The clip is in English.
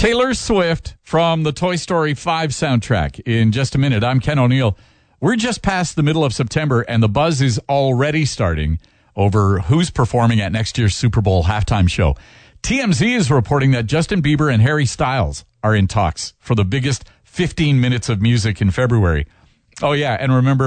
Taylor Swift from the Toy Story 5 soundtrack in just a minute. I'm Ken O'Neill. We're just past the middle of September, and the buzz is already starting over who's performing at next year's Super Bowl halftime show. TMZ is reporting that Justin Bieber and Harry Styles are in talks for the biggest 15 minutes of music in February. Oh, yeah, and remember,